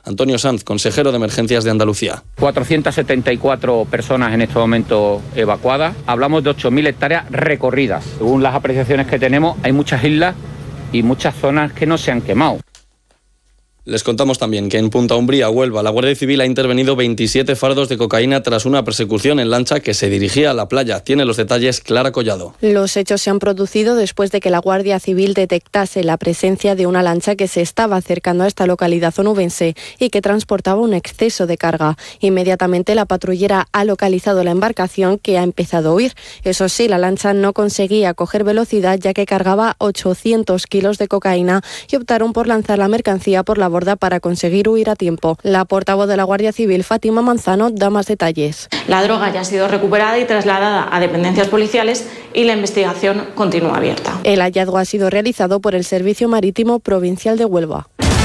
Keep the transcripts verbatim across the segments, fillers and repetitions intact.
Antonio Sanz, consejero de Emergencias de Andalucía. cuatrocientas setenta y cuatro personas en este momento evacuadas. Hablamos de ocho mil hectáreas recorridas. Según las apreciaciones que tenemos, hay muchas islas y muchas zonas que no se han quemado. Les contamos también que en Punta Umbría, Huelva, la Guardia Civil ha intervenido veintisiete fardos de cocaína tras una persecución en lancha que se dirigía a la playa. Tiene los detalles Clara Collado. Los hechos se han producido después de que la Guardia Civil detectase la presencia de una lancha que se estaba acercando a esta localidad onubense y que transportaba un exceso de carga. Inmediatamente la patrullera ha localizado la embarcación, que ha empezado a huir. Eso sí, la lancha no conseguía coger velocidad ya que cargaba ochocientos kilos de cocaína y optaron por lanzar la mercancía por la borda para conseguir huir a tiempo. La portavoz de la Guardia Civil, Fátima Manzano, da más detalles. La droga ya ha sido recuperada y trasladada a dependencias policiales y la investigación continúa abierta. El hallazgo ha sido realizado por el Servicio Marítimo Provincial de Huelva.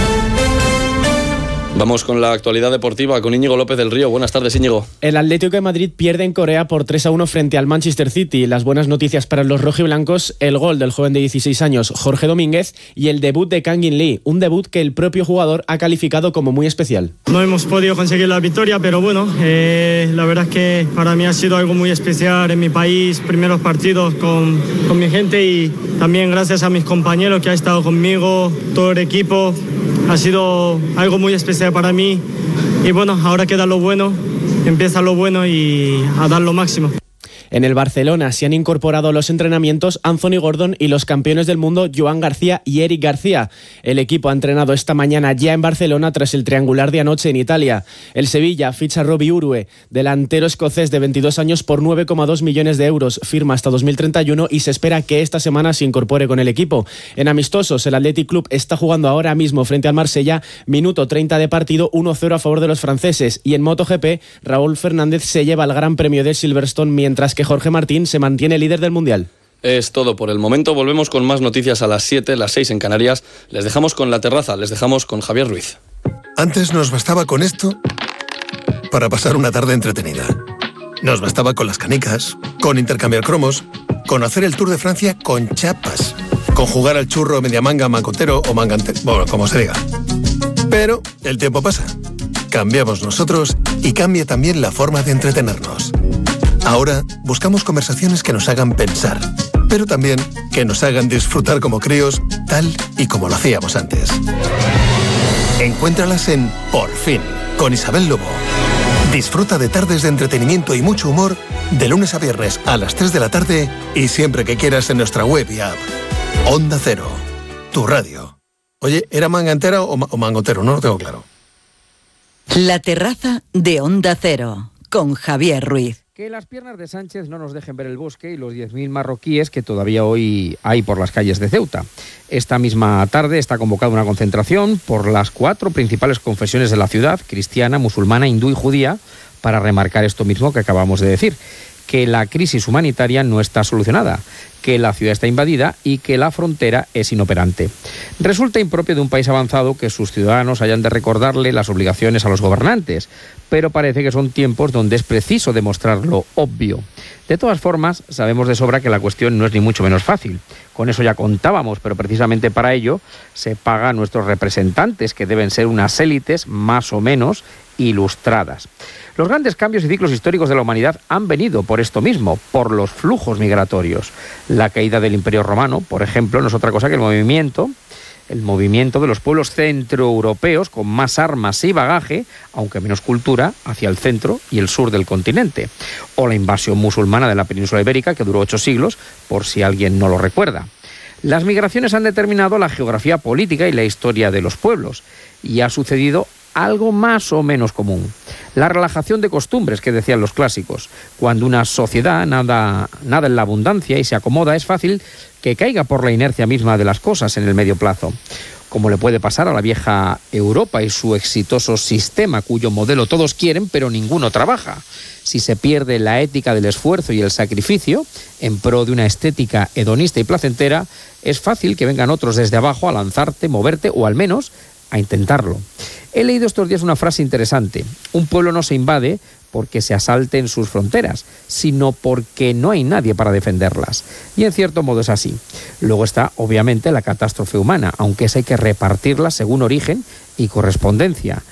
Vamos con la actualidad deportiva con Íñigo López del Río. Buenas tardes, Íñigo. El Atlético de Madrid pierde en Corea por tres a uno frente al Manchester City. Las buenas noticias para los rojiblancos: el gol del joven de dieciséis años, Jorge Domínguez, y el debut de Kangin Lee, un debut que el propio jugador ha calificado como muy especial. No hemos podido conseguir la victoria, pero bueno, eh, la verdad es que para mí ha sido algo muy especial en mi país, primeros partidos con, con mi gente, y también gracias a mis compañeros que han estado conmigo, todo el equipo. Ha sido algo muy especial para mí y bueno, ahora queda lo bueno, empieza lo bueno y a dar lo máximo. En el Barcelona se han incorporado a los entrenamientos Anthony Gordon y los campeones del mundo Joan García y Eric García. El equipo ha entrenado esta mañana ya en Barcelona tras el triangular de anoche en Italia. El Sevilla ficha a Robbie Urwe, delantero escocés de veintidós años, por nueve coma dos millones de euros. Firma hasta dos mil treinta y uno y se espera que esta semana se incorpore con el equipo. En amistosos, el Athletic Club está jugando ahora mismo frente al Marsella, minuto treinta de partido, uno cero a favor de los franceses. Y en MotoGP, Raúl Fernández se lleva el Gran Premio de Silverstone, mientras que Jorge Martín se mantiene líder del Mundial. Es todo por el momento. Volvemos con más noticias a las siete, las seis en Canarias. Les dejamos con La Terraza, les dejamos con Javier Ruiz. Antes nos bastaba con esto para pasar una tarde entretenida. Nos bastaba con las canicas, con intercambiar cromos, con hacer el Tour de Francia con chapas, con jugar al churro, media manga, mangotero o mangante, bueno, como se diga. Pero el tiempo pasa. Cambiamos nosotros y cambia también la forma de entretenernos. Ahora buscamos conversaciones que nos hagan pensar, pero también que nos hagan disfrutar como críos, tal y como lo hacíamos antes. Encuéntralas en Por Fin, con Isabel Lobo. Disfruta de tardes de entretenimiento y mucho humor de lunes a viernes a las tres de la tarde y siempre que quieras en nuestra web y app. Onda Cero, tu radio. Oye, ¿era manga entera o, ma- o mangotero? No lo tengo claro. La Terraza de Onda Cero, con Javier Ruiz. Que las piernas de Sánchez no nos dejen ver el bosque y los diez mil marroquíes que todavía hoy hay por las calles de Ceuta. Esta misma tarde está convocada una concentración por las cuatro principales confesiones de la ciudad, cristiana, musulmana, hindú y judía, para remarcar esto mismo que acabamos de decir, que la crisis humanitaria no está solucionada, que la ciudad está invadida y que la frontera es inoperante. Resulta impropio de un país avanzado que sus ciudadanos hayan de recordarle las obligaciones a los gobernantes, pero parece que son tiempos donde es preciso demostrar lo obvio. De todas formas, sabemos de sobra que la cuestión no es ni mucho menos fácil. Con eso ya contábamos, pero precisamente para ello se paga a nuestros representantes, que deben ser unas élites más o menos ilustradas. Los grandes cambios y ciclos históricos de la humanidad han venido por esto mismo, por los flujos migratorios. La caída del Imperio Romano, por ejemplo, no es otra cosa que el movimiento, el movimiento de los pueblos centroeuropeos con más armas y bagaje, aunque menos cultura, hacia el centro y el sur del continente. O la invasión musulmana de la península ibérica, que duró ocho siglos, por si alguien no lo recuerda. Las migraciones han determinado la geografía política y la historia de los pueblos, y ha sucedido algo más o menos común. La relajación de costumbres que decían los clásicos. Cuando una sociedad nada, nada en la abundancia y se acomoda, es fácil que caiga por la inercia misma de las cosas en el medio plazo. Como le puede pasar a la vieja Europa y su exitoso sistema, cuyo modelo todos quieren, pero ninguno trabaja. Si se pierde la ética del esfuerzo y el sacrificio en pro de una estética hedonista y placentera, es fácil que vengan otros desde abajo a lanzarte, moverte o al menos a intentarlo. He leído estos días una frase interesante. Un pueblo no se invade porque se asalten sus fronteras, sino porque no hay nadie para defenderlas. Y en cierto modo es así. Luego está, obviamente, la catástrofe humana, aunque esa hay que repartirla según origen y correspondencia.